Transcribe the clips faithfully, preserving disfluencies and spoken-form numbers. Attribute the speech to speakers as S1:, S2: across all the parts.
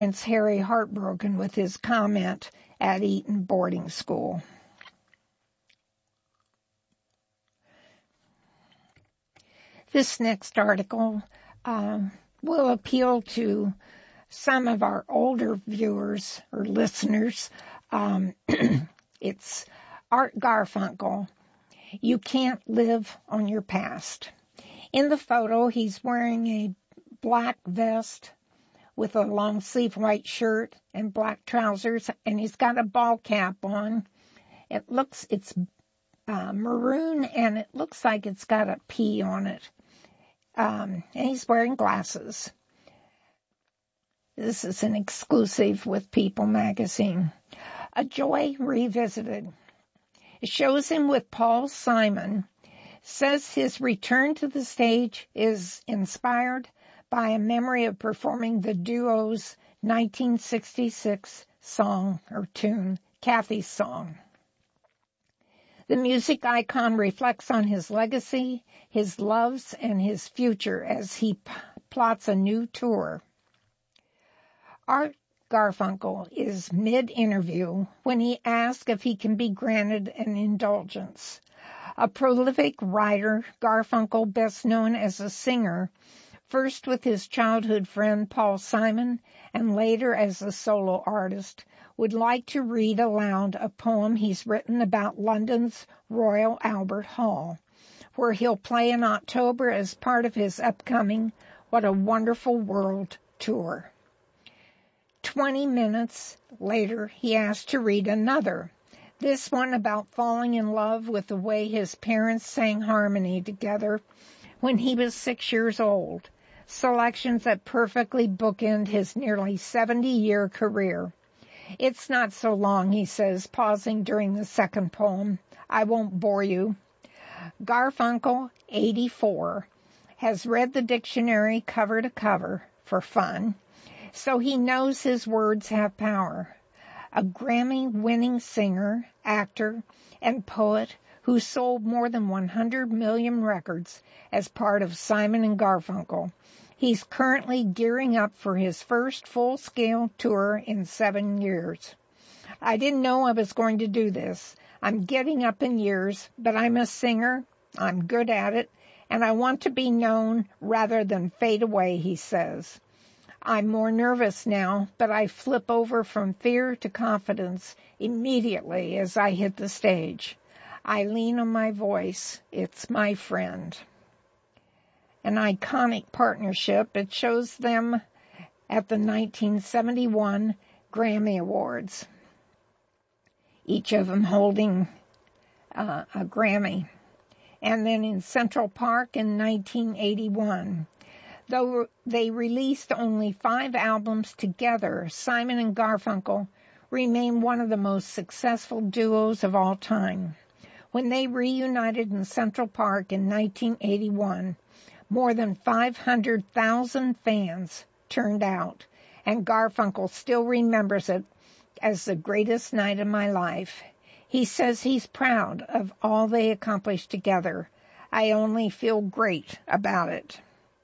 S1: It's Harry heartbroken with his comment at Eton boarding school. This next article uh, will appeal to some of our older viewers or listeners. Um, it's Art Garfunkel. You can't live on your past. In the photo, he's wearing a black vest with a long sleeve white shirt and black trousers, and he's got a ball cap on. It looks, it's uh, maroon, and it looks like it's got a P on it. Um, and he's wearing glasses. This is an exclusive with People magazine. A Joy Revisited. It shows him with Paul Simon. Says his return to the stage is inspired by a memory of performing the duo's nineteen sixty-six song or tune, Kathy's Song. The music icon reflects on his legacy, his loves, and his future as he p- plots a new tour. Art Garfunkel is mid-interview when he asks if he can be granted an indulgence. A prolific writer, Garfunkel, best known as a singer, first with his childhood friend Paul Simon and later as a solo artist, would like to read aloud a poem he's written about London's Royal Albert Hall, where he'll play in October as part of his upcoming What a Wonderful World tour. Twenty minutes later, he asked to read another, this one about falling in love with the way his parents sang harmony together when he was six years old, selections that perfectly bookend his nearly seventy-year career. It's not so long, he says, pausing during the second poem. I won't bore you. Garfunkel, eighty-four, has read the dictionary cover to cover for fun, so he knows his words have power. A Grammy-winning singer, actor, and poet who sold more than one hundred million records as part of Simon and Garfunkel. He's currently gearing up for his first full-scale tour in seven years. I didn't know I was going to do this. I'm getting up in years, but I'm a singer, I'm good at it, and I want to be known rather than fade away, he says. I'm more nervous now, but I flip over from fear to confidence immediately as I hit the stage. I lean on my voice. It's my friend. An iconic partnership. It shows them at the nineteen seventy-one Grammy Awards, each of them holding uh, a Grammy. And then in Central Park in nineteen eighty-one. Though they released only five albums together, Simon and Garfunkel remain one of the most successful duos of all time. When they reunited in Central Park in nineteen eighty-one, more than five hundred thousand fans turned out, and Garfunkel still remembers it as the greatest night of my life. He says he's proud of all they accomplished together. I only feel great about it.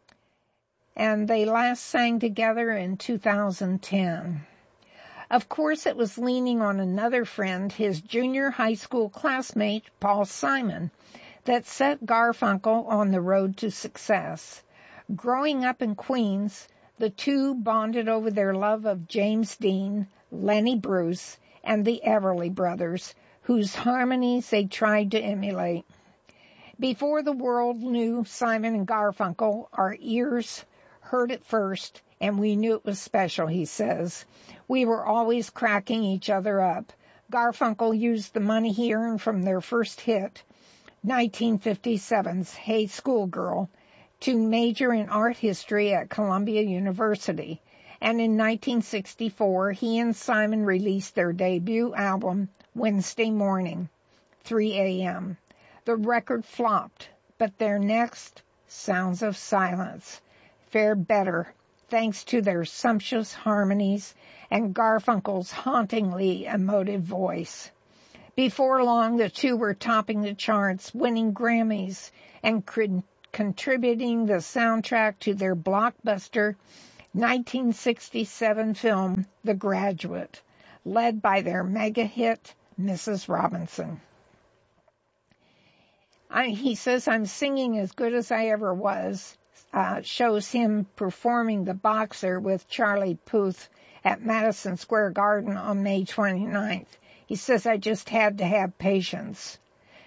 S1: And they last sang together in two thousand ten. Of course, it was leaning on another friend, his junior high school classmate, Paul Simon, that set Garfunkel on the road to success. Growing up in Queens, the two bonded over their love of James Dean, Lenny Bruce, and the Everly Brothers, whose harmonies they tried to emulate. Before the world knew Simon and Garfunkel, our ears heard it first, and we knew it was special, he says. We were always cracking each other up. Garfunkel used the money he earned from their first hit, nineteen fifty-seven's Hey Schoolgirl, to major in art history at Columbia University. And in nineteen sixty-four, he and Simon released their debut album, Wednesday Morning, three a.m. The record flopped, but their next, Sounds of Silence, fared better thanks to their sumptuous harmonies and Garfunkel's hauntingly emotive voice. Before long, the two were topping the charts, winning Grammys, and cr- contributing the soundtrack to their blockbuster nineteen sixty-seven film The Graduate, led by their mega hit, Missus Robinson. I, he says, I'm singing as good as I ever was. Uh, shows him performing The Boxer with Charlie Puth at Madison Square Garden on May twenty-ninth. He says, I just had to have patience.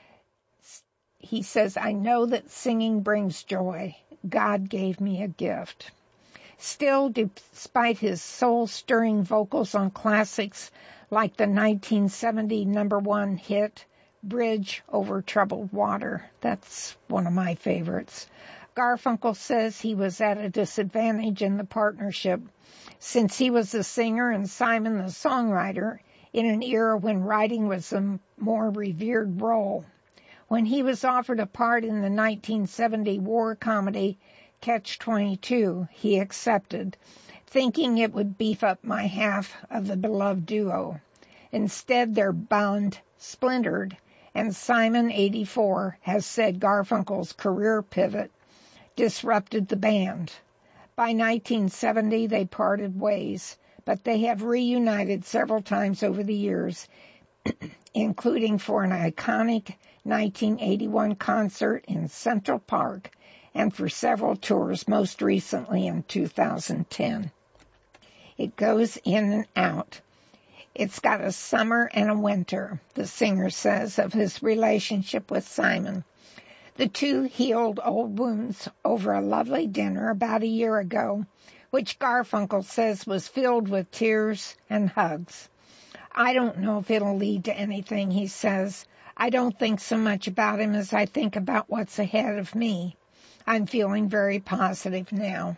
S1: He says, I know that singing brings joy. God gave me a gift. Still, despite his soul-stirring vocals on classics like the nineteen seventy number one hit, Bridge Over Troubled Water. That's one of my favorites. Garfunkel says he was at a disadvantage in the partnership since he was the singer and Simon the songwriter in an era when writing was a more revered role. When he was offered a part in the nineteen seventy war comedy Catch twenty-two, he accepted, thinking it would beef up my half of the beloved duo. Instead, their bond splintered, and Simon, eighty-four, has said Garfunkel's career pivot disrupted the band. By nineteen seventy, they parted ways, but they have reunited several times over the years, including for an iconic nineteen eighty-one concert in Central Park and for several tours, most recently in two thousand ten. It goes in and out. It's got a summer and a winter, the singer says of his relationship with Simon. The two healed old wounds over a lovely dinner about a year ago, which Garfunkel says was filled with tears and hugs. I don't know if it'll lead to anything, he says. I don't think so much about him as I think about what's ahead of me. I'm feeling very positive now.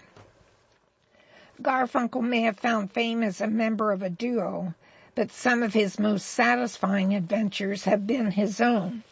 S1: Garfunkel may have found fame as a member of a duo, but some of his most satisfying adventures have been his own.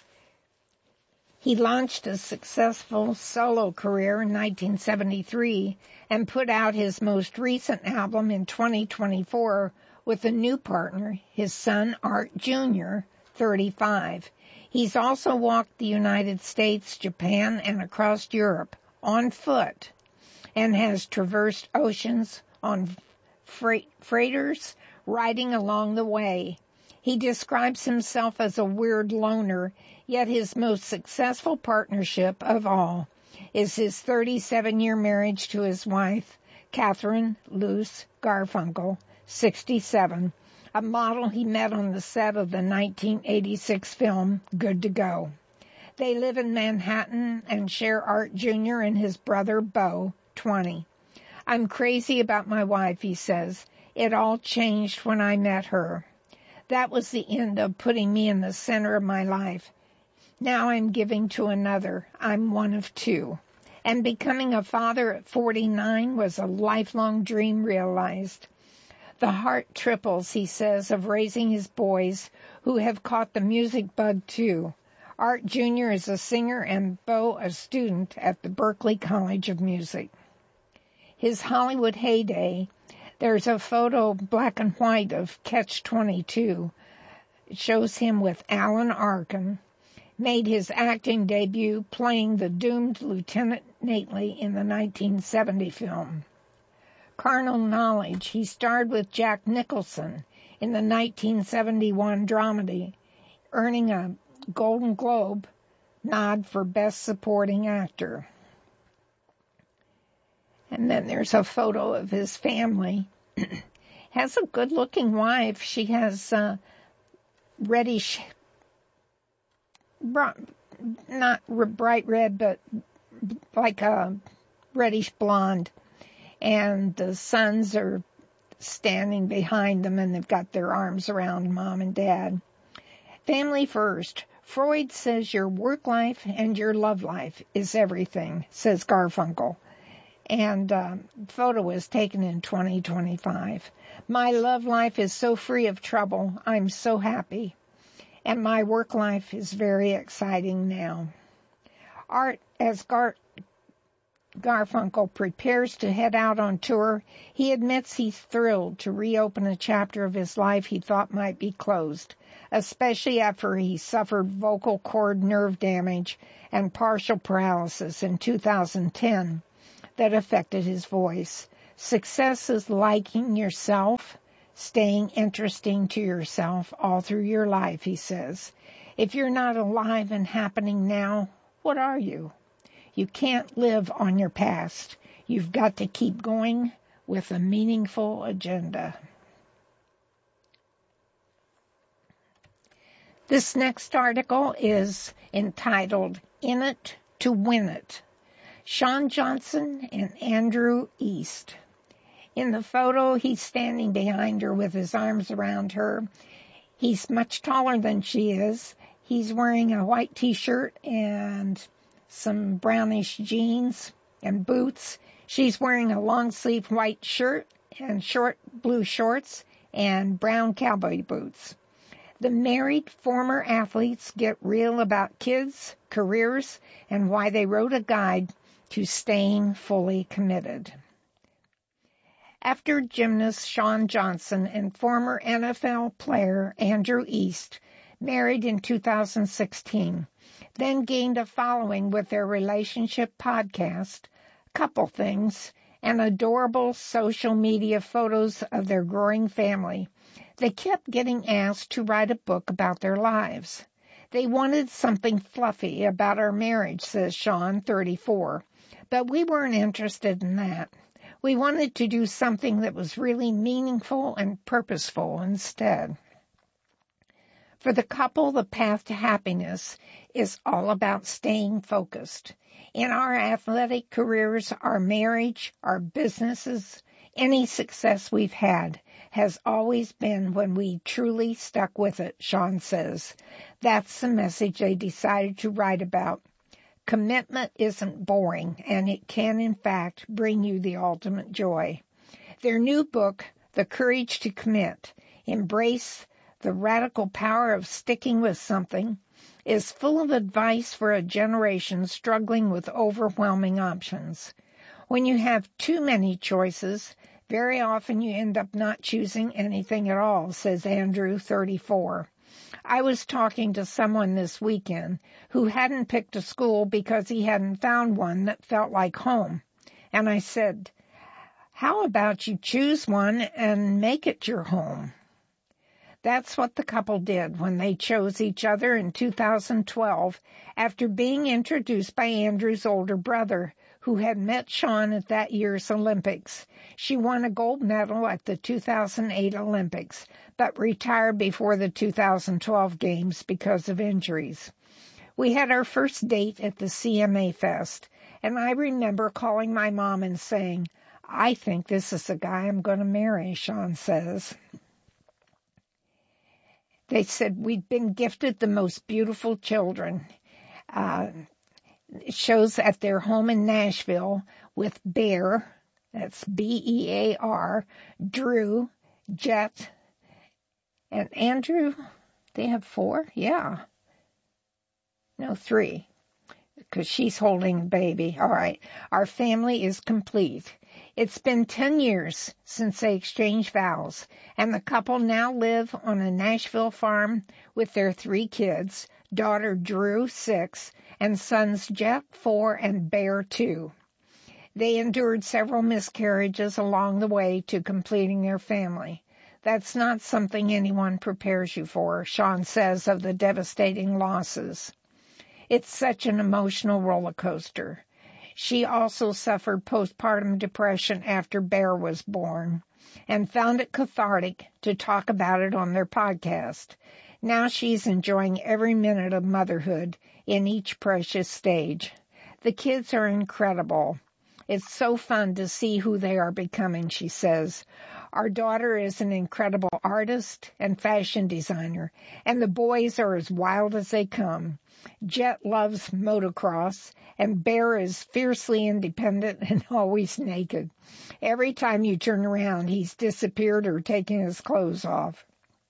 S1: He launched a successful solo career in nineteen seventy-three and put out his most recent album in twenty twenty-four with a new partner, his son Art Junior, thirty-five. He's also walked the United States, Japan, and across Europe on foot and has traversed oceans on freight, freighters riding along the way. He describes himself as a weird loner, yet his most successful partnership of all is his thirty-seven-year marriage to his wife, Catherine Luce Garfunkel, sixty-seven, a model he met on the set of the nineteen eighty-six film Good to Go. They live in Manhattan and share Art Junior and his brother Beau, twenty. I'm crazy about my wife, he says. It all changed when I met her. That was the end of putting me in the center of my life. Now I'm giving to another. I'm one of two. And becoming a father at forty-nine was a lifelong dream realized. The heart triples, he says, of raising his boys who have caught the music bug too. Art Junior is a singer and Beau a student at the Berklee College of Music. His Hollywood heyday, there's a photo, black and white, of Catch twenty-two. It shows him with Alan Arkin. Made his acting debut playing the doomed Lieutenant Nately in the nineteen seventy film. Carnal Knowledge, he starred with Jack Nicholson in the nineteen seventy-one dramedy, earning a Golden Globe nod for Best Supporting Actor. And then there's a photo of his family. Has a good-looking wife. She has uh, reddish, not bright red, but like a reddish blonde. And the sons are standing behind them, and they've got their arms around mom and dad. Family first. Freud says your work life and your love life is everything, says Garfunkel. And uh, photo was taken in twenty twenty-five. My love life is so free of trouble. I'm so happy. And my work life is very exciting now. Art, as Gar- Garfunkel prepares to head out on tour, he admits he's thrilled to reopen a chapter of his life he thought might be closed, especially after he suffered vocal cord nerve damage and partial paralysis in two thousand ten that affected his voice. Success is liking yourself, staying interesting to yourself all through your life, he says. If you're not alive and happening now, what are you? You can't live on your past. You've got to keep going with a meaningful agenda. This next article is entitled, In It to Win It. Shawn Johnson and Andrew East. In the photo, he's standing behind her with his arms around her. He's much taller than she is. He's wearing a white t-shirt and some brownish jeans and boots. She's wearing a long-sleeve white shirt and short blue shorts and brown cowboy boots. The married former athletes get real about kids, careers, and why they wrote a guide to staying fully committed. After gymnast Shawn Johnson and former N F L player Andrew East married in two thousand sixteen, then gained a following with their relationship podcast, Couple Things, and adorable social media photos of their growing family, they kept getting asked to write a book about their lives. They wanted something fluffy about our marriage, says Shawn, thirty-four, but we weren't interested in that. We wanted to do something that was really meaningful and purposeful instead. For the couple, the path to happiness is all about staying focused. In our athletic careers, our marriage, our businesses, any success we've had has always been when we truly stuck with it, Shawn says. That's the message they decided to write about. Commitment isn't boring, and it can, in fact, bring you the ultimate joy. Their new book, The Courage to Commit, Embrace the Radical Power of Sticking with Something, is full of advice for a generation struggling with overwhelming options. When you have too many choices, very often you end up not choosing anything at all, says Andrew, thirty-four. I was talking to someone this weekend who hadn't picked a school because he hadn't found one that felt like home. And I said, how about you choose one and make it your home? That's what the couple did when they chose each other in two thousand twelve after being introduced by Andrew's older brother, who had met Shawn at that year's Olympics. She won a gold medal at the two thousand eight Olympics, but retired before the two thousand twelve Games because of injuries. We had our first date at the C M A Fest, and I remember calling my mom and saying, I think this is the guy I'm going to marry, Shawn says. They said, we'd been gifted the most beautiful children. Uh, it shows at their home in Nashville with Bear, that's B E A R, Drew, Jet, and Andrew. They have four? Yeah. No, three, because she's holding a baby. All right. Our family is complete. It's been ten years since they exchanged vows, and the couple now live on a Nashville farm with their three kids, daughter Drew, six, and sons Jet, four, and Bear, two. They endured several miscarriages along the way to completing their family. That's not something anyone prepares you for, Shawn says of the devastating losses. It's such an emotional roller coaster. She also suffered postpartum depression after Bear was born and found it cathartic to talk about it on their podcast. Now she's enjoying every minute of motherhood in each precious stage. The kids are incredible. It's so fun to see who they are becoming, she says. Our daughter is an incredible artist and fashion designer, and the boys are as wild as they come. Jet loves motocross, and Bear is fiercely independent and always naked. Every time you turn around, he's disappeared or taken his clothes off.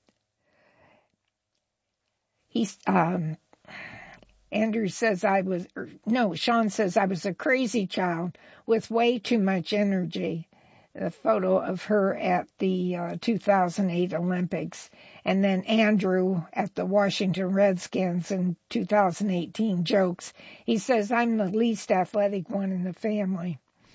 S1: He's, um, Andrew says I was, or, no, Shawn says I was a crazy child with way too much energy. A photo of her at the uh, two thousand eight Olympics. And then Andrew at the Washington Redskins in two thousand eighteen jokes. He says, I'm the least athletic one in the family.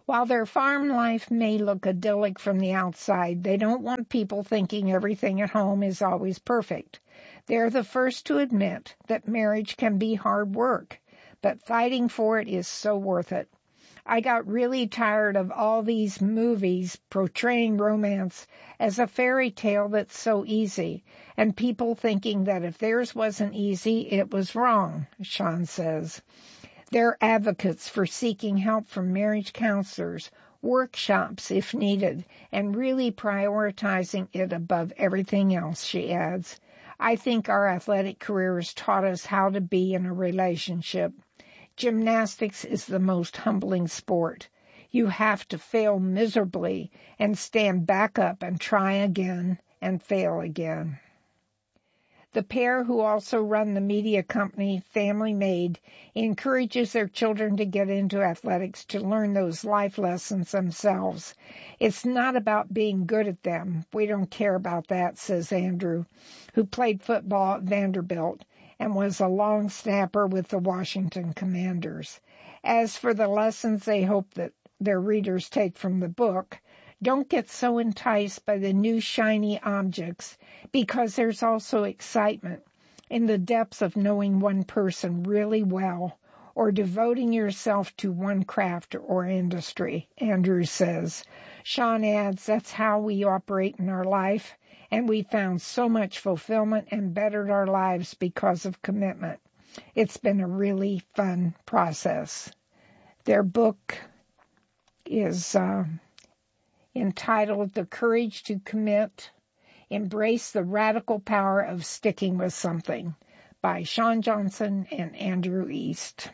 S1: While their farm life may look idyllic from the outside, they don't want people thinking everything at home is always perfect. They're the first to admit that marriage can be hard work, but fighting for it is so worth it. I got really tired of all these movies portraying romance as a fairy tale that's so easy, and people thinking that if theirs wasn't easy, it was wrong, Sean says. They're advocates for seeking help from marriage counselors, workshops if needed, and really prioritizing it above everything else, she adds. I think our athletic careers taught us how to be in a relationship. Gymnastics is the most humbling sport. You have to fail miserably and stand back up and try again and fail again. The pair, who also run the media company Family Made, encourages their children to get into athletics to learn those life lessons themselves. It's not about being good at them. We don't care about that, says Andrew, who played football at Vanderbilt and was a long snapper with the Washington Commanders. As for the lessons they hope that their readers take from the book, don't get so enticed by the new shiny objects, because there's also excitement in the depths of knowing one person really well or devoting yourself to one craft or industry, Andrew says. Sean adds, that's how we operate in our life, and we found so much fulfillment and bettered our lives because of commitment. It's been a really fun process. Their book is uh, entitled The Courage to Commit, Embrace the Radical Power of Sticking with Something by Sean Johnson and Andrew East.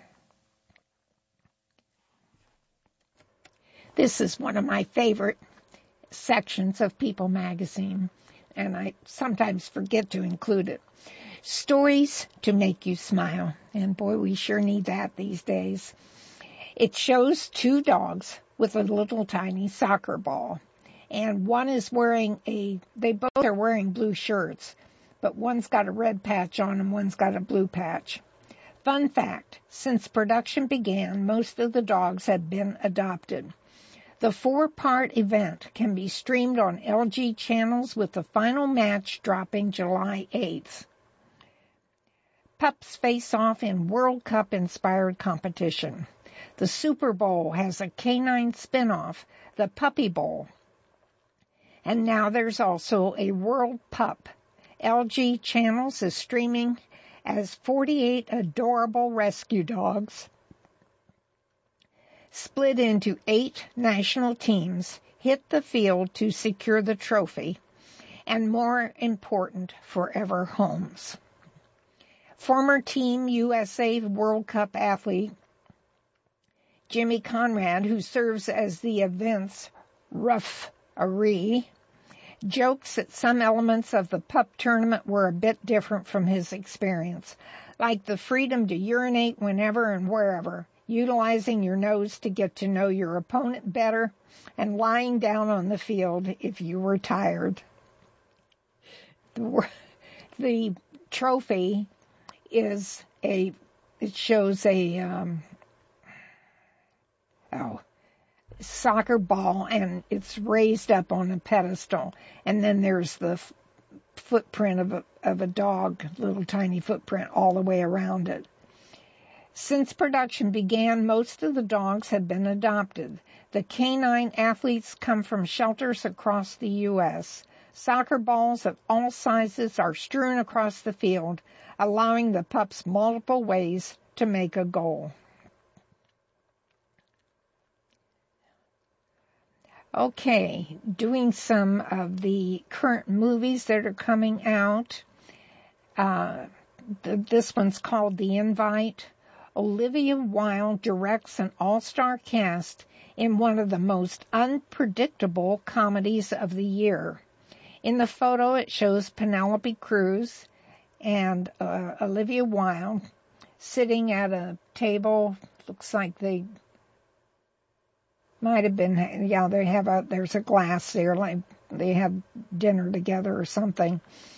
S1: This is one of my favorite sections of People magazine, and I sometimes forget to include it. Stories to make you smile. And boy, we sure need that these days. It shows two dogs with a little tiny soccer ball. And one is wearing a, they both are wearing blue shirts, but one's got a red patch on and one's got a blue patch. Fun fact, since production began, most of the dogs had been adopted. The four-part event can be streamed on L G channels, with the final match dropping July eighth. Pups face off in World Cup-inspired competition. The Super Bowl has a canine spinoff, the Puppy Bowl. And now there's also a World Pup. L G Channels is streaming as forty-eight adorable rescue dogs, split into eight national teams, hit the field to secure the trophy, and more important, forever homes. Former Team U S A World Cup athlete Jimmy Conrad, who serves as the event's referee, jokes that some elements of the pup tournament were a bit different from his experience, like the freedom to urinate whenever and wherever, utilizing your nose to get to know your opponent better, and lying down on the field if you were tired. The, the trophy is a, it shows a, um, oh, soccer ball, and it's raised up on a pedestal, and then there's the f- footprint of a, of a dog, little tiny footprint all the way around it. Since production began, most of the dogs had been adopted. The canine athletes come from shelters across the U S Soccer balls of all sizes are strewn across the field, allowing the pups multiple ways to make a goal. Okay, doing some of the current movies that are coming out. Uh, th- this one's called The Invite. Olivia Wilde directs an all-star cast in one of the most unpredictable comedies of the year. In the photo, it shows Penelope Cruz and uh, Olivia Wilde sitting at a table. Looks like they might have been, yeah, they have a, there's a glass there, like they have dinner together or something.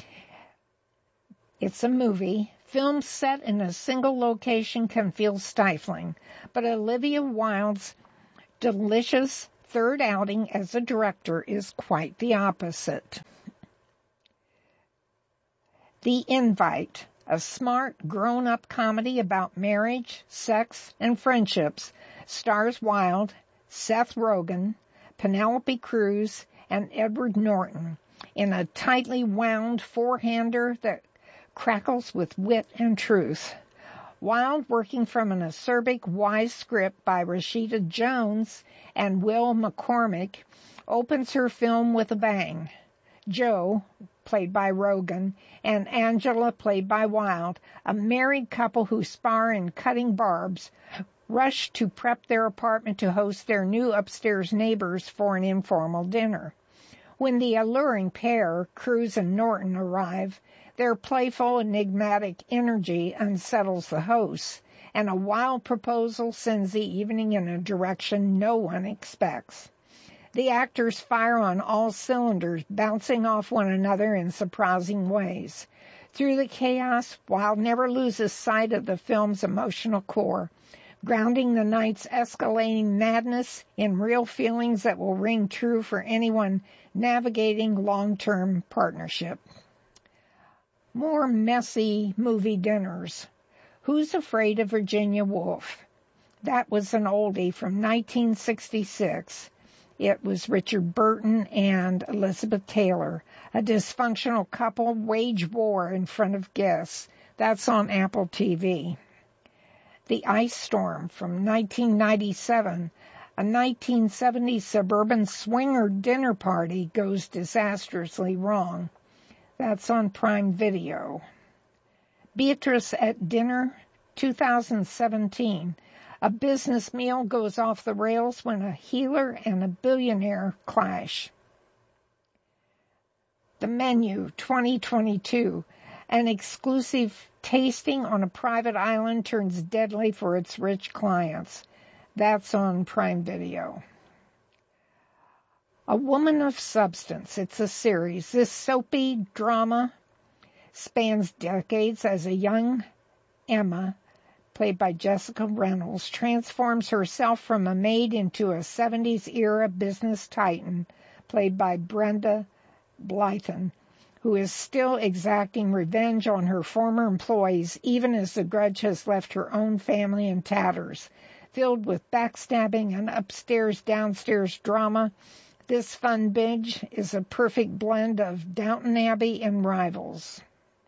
S1: It's a movie. Films set in a single location can feel stifling, but Olivia Wilde's delicious third outing as a director is quite the opposite. The Invite, a smart, grown-up comedy about marriage, sex, and friendships, stars Wilde, Seth Rogen, Penelope Cruz, and Edward Norton in a tightly wound four-hander that crackles with wit and truth. Wilde, working from an acerbic, wise script by Rashida Jones and Will McCormick, opens her film with a bang. Joe, played by Rogen, and Angela, played by Wilde, a married couple who spar in cutting barbs, rush to prep their apartment to host their new upstairs neighbors for an informal dinner. When the alluring pair, Cruz and Norton, arrive, their playful, enigmatic energy unsettles the hosts, and a wild proposal sends the evening in a direction no one expects. The actors fire on all cylinders, bouncing off one another in surprising ways. Through the chaos, Wilde never loses sight of the film's emotional core, grounding the night's escalating madness in real feelings that will ring true for anyone navigating long-term partnership. More messy movie dinners. Who's Afraid of Virginia Woolf? That was an oldie from nineteen sixty-six. It was Richard Burton and Elizabeth Taylor. A dysfunctional couple wage war in front of guests. That's on Apple T V. The Ice Storm from nineteen ninety-seven. A nineteen seventies suburban swinger dinner party goes disastrously wrong. That's on Prime Video. Beatrice at Dinner, two thousand seventeen. A business meal goes off the rails when a healer and a billionaire clash. The Menu, twenty twenty-two. An exclusive tasting on a private island turns deadly for its rich clients. That's on Prime Video. A Woman of Substance. It's a series. This soapy drama spans decades as a young Emma, played by Jessica Reynolds, transforms herself from a maid into a seventies-era business titan, played by Brenda Blyton, who is still exacting revenge on her former employees, even as the grudge has left her own family in tatters. Filled with backstabbing and upstairs-downstairs drama, this fun binge is a perfect blend of Downton Abbey and Rivals.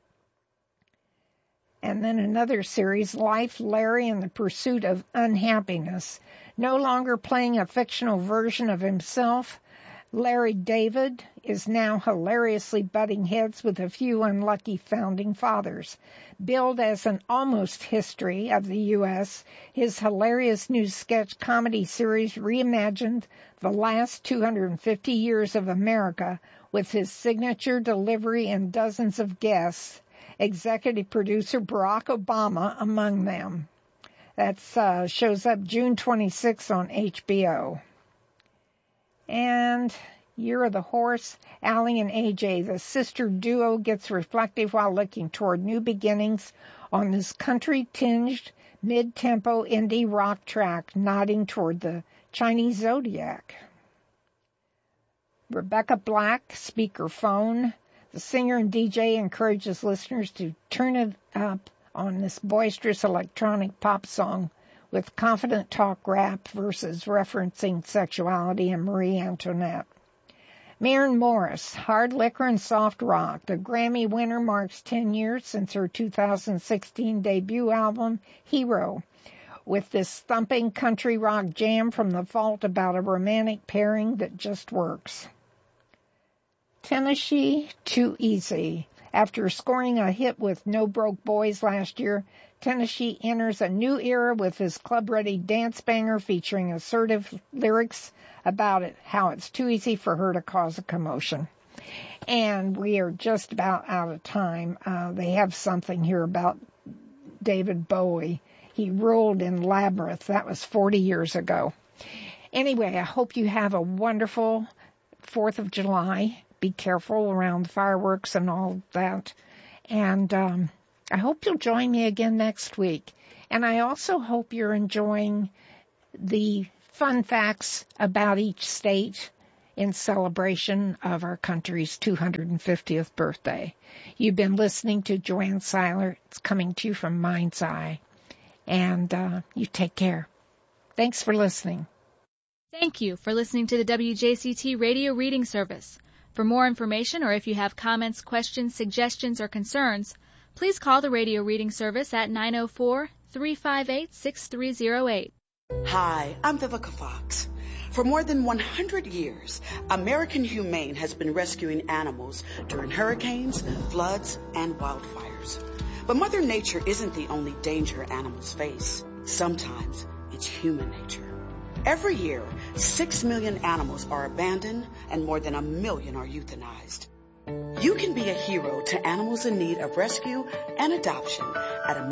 S1: And then another series, Life, Larry and the Pursuit of Unhappiness. No longer playing a fictional version of himself, Larry David is now hilariously butting heads with a few unlucky founding fathers. Billed as an almost history of the U S, his hilarious new sketch comedy series reimagined the last two hundred fifty years of America with his signature delivery and dozens of guests, executive producer Barack Obama among them. That uh, shows up June twenty-sixth on H B O. And Year of the Horse, Allie and A J, the sister duo, gets reflective while looking toward new beginnings on this country-tinged, mid-tempo indie rock track, nodding toward the Chinese zodiac. Rebecca Black, Speakerphone. The singer and D J encourages listeners to turn it up on this boisterous electronic pop song with confident talk rap verses referencing sexuality and Marie Antoinette. Maren Morris, Hard Liquor and Soft Rock. The Grammy winner marks ten years since her two thousand sixteen debut album, Hero, with this thumping country rock jam from the vault about a romantic pairing that just works. Tennessee, Too Easy. After scoring a hit with No Broke Boys last year, Tennessee enters a new era with his club-ready dance banger featuring assertive lyrics about it, how it's too easy for her to cause a commotion. And we are just about out of time. Uh, they have something here about David Bowie. He ruled in Labyrinth. That was forty years ago. Anyway, I hope you have a wonderful fourth of July. Be careful around fireworks and all that. And um, I hope you'll join me again next week. And I also hope you're enjoying the fun facts about each state in celebration of our country's two hundred fiftieth birthday. You've been listening to Joanne Seiler. It's coming to you from Mind's Eye. And uh, you take care. Thanks for listening.
S2: Thank you for listening to the W J C T Radio Reading Service. For more information, or if you have comments, questions, suggestions, or concerns, please call the Radio Reading Service at nine oh four, three five eight, six three oh eight.
S3: Hi, I'm Vivica Fox. For more than one hundred years, American Humane has been rescuing animals during hurricanes, floods, and wildfires. But Mother Nature isn't the only danger animals face. Sometimes it's human nature. Every year, six million animals are abandoned and more than a million are euthanized. You can be a hero to animals in need of rescue and adoption at a